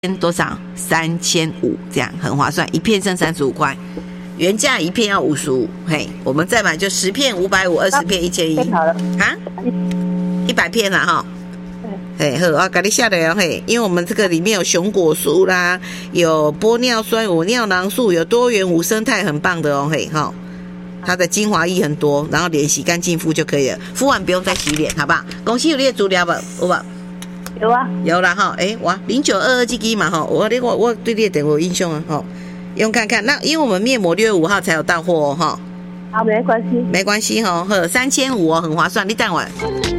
多少？3500这样很划算，一片剩35块，原价一片要55，嘿，我们再买就10片550，20片1100 好了啊，100片啦哈。嘿，好，我给你下来哦，嘿，因为我们这个里面有熊果素啦，有玻尿酸、有尿囊素，有多元5生态，很棒的哦，嘿，哈，它的精华液很多，然后脸洗干净敷就可以了，敷完不用再洗脸，好不好？公司有你的资料吧，有吧？ 有啊， 有啦哈，哇，0922这支嘛哈，我对你的电话有印象啊，哈，用看看。那因为我们面膜6月5号才有到货哦，哈， 好，没关系， 没关系哈，呵，3500哦，很划算，你等我。